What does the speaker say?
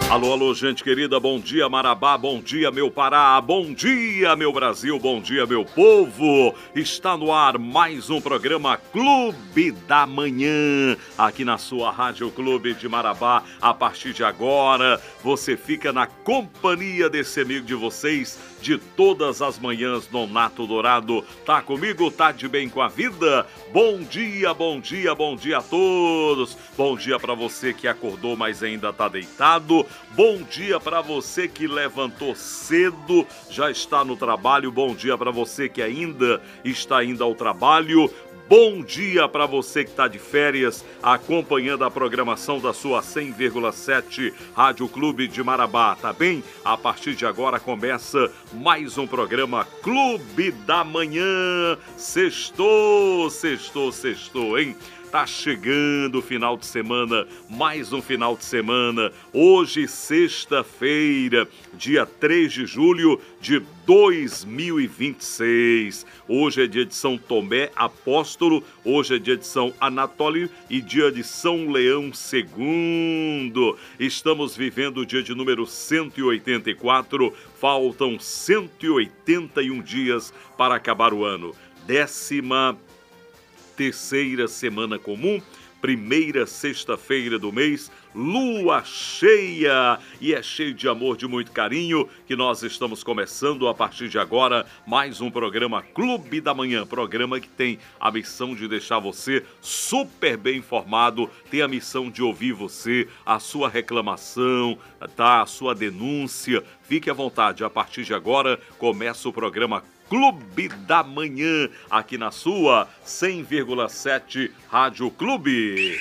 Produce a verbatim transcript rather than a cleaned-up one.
Alô, alô, gente querida, bom dia Marabá, bom dia meu Pará, bom dia meu Brasil, bom dia meu povo. Está no ar mais um programa Clube da Manhã, aqui na sua Rádio Clube de Marabá. A partir de agora, você fica na companhia desse amigo de vocês de todas as manhãs, Nonato Dourado. Tá comigo? Tá de bem com a vida? Bom dia, bom dia, bom dia a todos. Bom dia para você que acordou, mas ainda tá deitado. Bom dia para você que levantou cedo, já está no trabalho. Bom dia para você que ainda está indo ao trabalho. Bom dia para você que está de férias, acompanhando a programação da sua cem vírgula sete Rádio Clube de Marabá, tá bem? A partir de agora começa mais um programa Clube da Manhã. Sextou, sextou, sextou, hein? Tá chegando o final de semana, mais um final de semana. Hoje, sexta-feira, dia três de julho de dois mil e vinte e seis. Hoje é dia de São Tomé Apóstolo, hoje é dia de São Anatólio e dia de São Leão segundo. Estamos vivendo o dia de número cento e oitenta e quatro, faltam cento e oitenta e um dias para acabar o ano. Décima terceira semana comum, primeira sexta-feira do mês, lua cheia, e é cheio de amor, de muito carinho, que nós estamos começando a partir de agora mais um programa Clube da Manhã, programa que tem a missão de deixar você super bem informado, tem a missão de ouvir você, a sua reclamação, tá? A sua denúncia. Fique à vontade, a partir de agora começa o programa Clube da Manhã, aqui na sua cem vírgula sete Rádio Clube.